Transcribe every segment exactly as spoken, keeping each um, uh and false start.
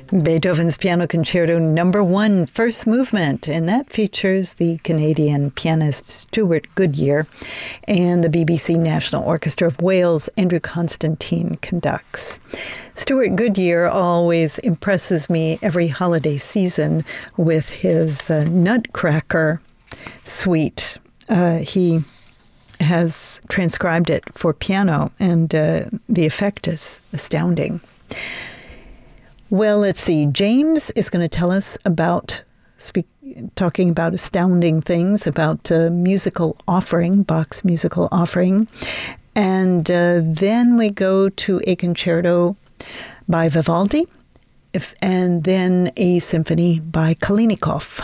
Beethoven's Piano Concerto Number One, First Movement, and that features the Canadian pianist Stewart Goodyear, and the B B C National Orchestra of Wales, Andrew Constantine conducts. Stewart Goodyear always impresses me every holiday season with his uh, Nutcracker suite. Uh, he has transcribed it for piano, and uh, the effect is astounding. Well, let's see. James is going to tell us about, speak, talking about astounding things, about uh, musical offering, Bach's musical offering. And uh, then we go to a concerto by Vivaldi, if, and then a symphony by Kalinikov.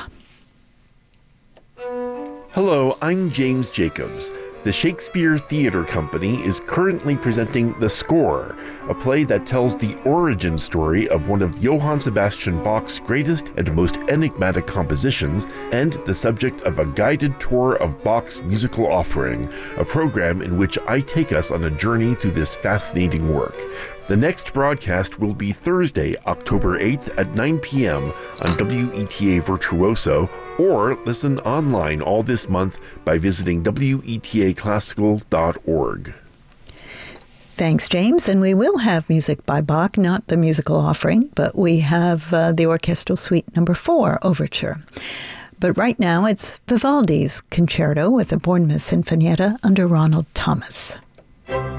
Hello, I'm James Jacobs. The Shakespeare Theatre Company is currently presenting The Score, a play that tells the origin story of one of Johann Sebastian Bach's greatest and most enigmatic compositions, and the subject of a guided tour of Bach's musical offering, a program in which I take us on a journey through this fascinating work. The next broadcast will be Thursday, October eighth at nine p.m. on W E T A Virtuoso, or listen online all this month by visiting W E T A classical dot org. Thanks, James. And we will have music by Bach, not the musical offering, but we have uh, the Orchestral Suite Number Four Overture. But right now it's Vivaldi's Concerto with the Bournemouth Sinfonietta under Ronald Thomas.